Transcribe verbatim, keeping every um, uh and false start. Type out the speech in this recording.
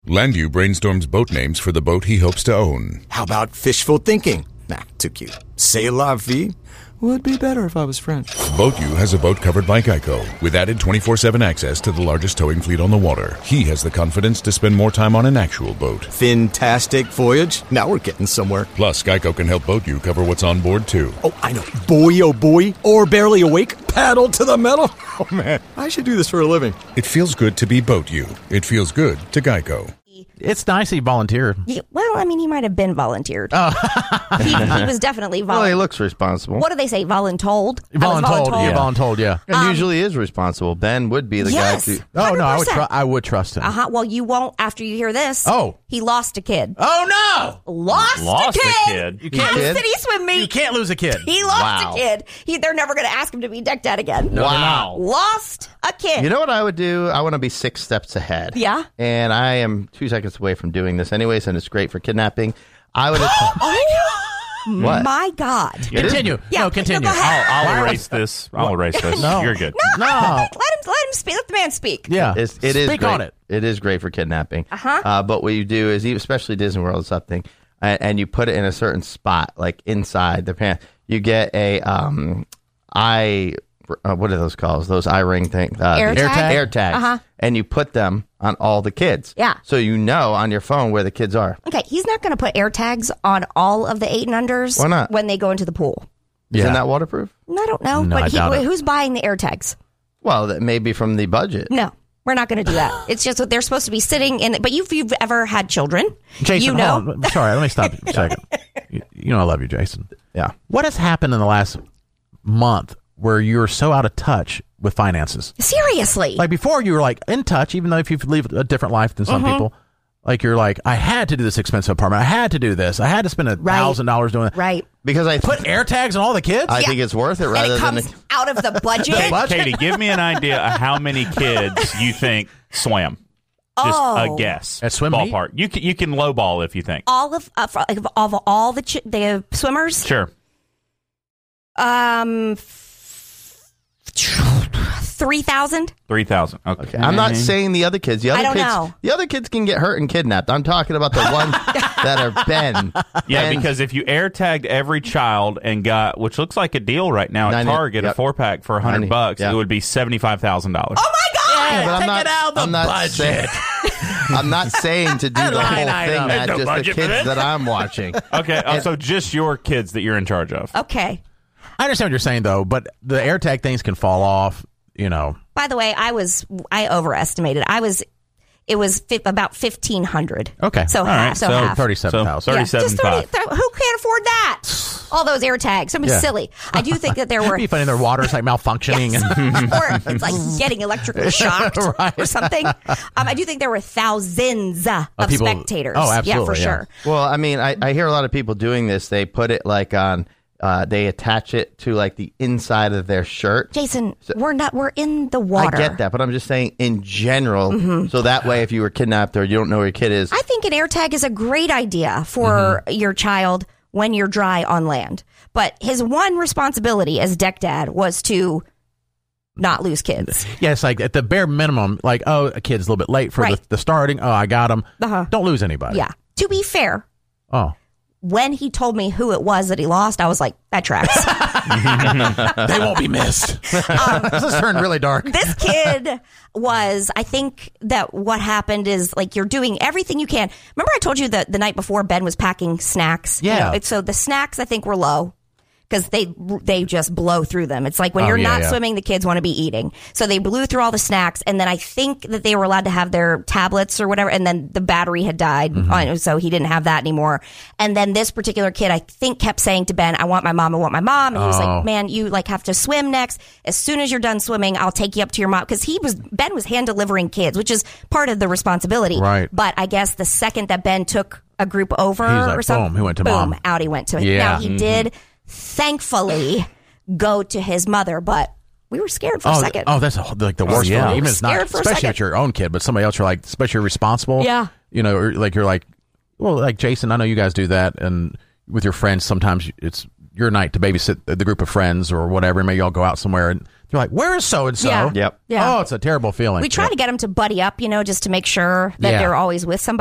Landu brainstorms boat names for the boat he hopes to own. How about fishful thinking? Nah, too cute. C'est la vie? Would be better if I was French. BoatU has a boat covered by Geico with added twenty-four seven access to the largest towing fleet on the water. He has the confidence to spend more time on an actual boat. Fantastic voyage. Now we're getting somewhere. Plus, Geico can help BoatU cover what's on board, too. Oh, I know. Boy, oh boy. Or barely awake. Paddle to the metal. Oh, man. I should do this for a living. It feels good to be BoatU. It feels good to Geico. It's nice he volunteered. Yeah, well, I mean, he might have been volunteered. Oh. he, he was definitely volunteered. Well, he looks responsible. What do they say? Voluntold? Voluntold, yeah. Voluntold, yeah. And um, usually is responsible. Ben would be the yes, guy to... Oh, no, I would, tr- I would trust him. Uh-huh. Well, you won't after you hear this. Oh. He lost a kid. Oh, no! Lost, lost a kid! A kid. You can't, At City Swim Meet. You can't lose a kid. He lost wow. a kid. He, they're never going to ask him to be deck dad again. No, wow. Lost a kid. You know what I would do? I want to be six steps ahead. Yeah? And I am two seconds away from doing this anyways, and it's great for kidnapping. I would have... oh, what? My God. Continue. Yeah, no, continue. No, go ahead. I'll, I'll erase this. I'll erase this. No. You're good. No, No. Let him, let him speak. Let the man speak. Yeah. It's, it is Speak great. on it. It is great for kidnapping. Uh-huh. Uh, but what you do is, especially Disney World or something, and, and you put it in a certain spot, like inside the pants. You get a um, eye, uh, what are those called? Those eye ring things. Uh, Air the- tag? Air tags. Uh-huh. And you put them on all the kids. Yeah. So you know on your phone where the kids are. Okay, he's not going to put air tags on all of the eight and unders. Why not? When they go into the pool. Yeah. Isn't that waterproof? I don't know. No, I but he, doubt it. who's buying the air tags? Well, that may be from the budget. No. We're not going to do that. It's just that they're supposed to be sitting in. But if you've ever had children, Jason, you know. hold on. Sorry, let me stop you a second. You, you know I love you, Jason. Yeah. What has happened in the last month where you're so out of touch with finances? Seriously. Like before, you were like in touch, even though if you live a different life than some Mm-hmm. people. Like you're like, I had to do this expensive apartment. I had to do this. I had to spend a Right. thousand dollars doing it. Right. Because I Put air tags on all the kids. I Yeah. think it's worth it And rather it than... comes out of the budget. Hey, budget? Katie, give me an idea of how many kids you think swam. Just Oh. a guess. At swim meet? ballpark. You can you can lowball if you think. all of uh, for- of all, of all the ch- the swimmers. Sure. Um, three thousand. Three thousand. Okay. Okay. I'm not saying the other kids. The other I don't kids, know. The other kids can get hurt and kidnapped. I'm talking about the ones that are Ben. Yeah, Ben- because if you air tagged every child and got, which looks like a deal right now at ninety Target, yep. a four pack for a hundred ninety bucks, yeah. it would be seventy five thousand dollars. Oh my God! Yeah, but I'm Take not, it out the I'm not budget. Saying, I'm not saying to do the Line whole item. thing, There's Matt, no just the budget for kids this. that I'm watching. Okay, uh, so just your kids that you're in charge of. Okay. I understand what you're saying though, but the AirTag things can fall off. You know. By the way, I was I overestimated. I was it was fi- about fifteen hundred. Okay. So All half. right, so, so half. thirty-seven thousand. So Yeah, thirty-seven just thirty, five. th- who can't afford that? All those air tags. Somebody's Yeah. silly. I do think that there were. It'd be funny. Their water's like malfunctioning. And or it's like getting electrically shocked Right. or something. Um, I do think there were thousands uh, of people- spectators. oh, Yeah, absolutely, for yeah. sure. Well, I mean, I, I hear a lot of people doing this. They put it like on, uh, they attach it to like the inside of their shirt. Jason, we're not. We're in the water. I get that, but I'm just saying in general, so that way if you were kidnapped or you don't know where your kid is, I think an air tag is a great idea for Mm-hmm. your child when you're dry on land. But his one responsibility as deck dad was to not lose kids. yeah, it's like at the bare minimum, like, oh, a kid's a little bit late for Right. the, the starting. Oh, I got him. Uh-huh. Don't lose anybody. Yeah. To be fair, Oh. when he told me who it was that he lost, I was like, that tracks. They won't be missed. Um, this has turned really dark. This kid was, I think that what happened is like you're doing everything you can. Remember I told you that the night before Ben was packing snacks? Yeah. You know, it's, so the snacks I think were low. Because they they just blow through them. It's like when Oh, you're yeah, not yeah. swimming, the kids want to be eating. So they blew through all the snacks, and then I think that they were allowed to have their tablets or whatever, and then the battery had died, Mm-hmm. on, so he didn't have that anymore. And then this particular kid, I think, kept saying to Ben, "I want my mom, I want my mom," and he was Oh. like, "Man, you like have to swim next. As soon as you're done swimming, I'll take you up to your mom." Because he was Ben was hand delivering kids, which is part of the responsibility. Right. But I guess the second that Ben took a group over He was like, or something, boom, he went to boom, mom. out he went to. Yeah. Now he Mhm. did. Thankfully, go to his mother, but we were scared for Oh, a second. oh, that's a, like the worst. yeah. One. Even We if it's not, scared for a especially second. if it's your own kid, but somebody else, you're like, especially you're responsible. Yeah. You know, or like you're like, well, like Jason, I know you guys do that, and with your friends, sometimes it's your night to babysit the, the group of friends or whatever. Maybe y'all go out somewhere and they're like, "Where is so and so?" Yeah. Yep. Yeah. Oh, it's a terrible feeling. We try Yep. to get them to buddy up, you know, just to make sure that Yeah. they're always with somebody.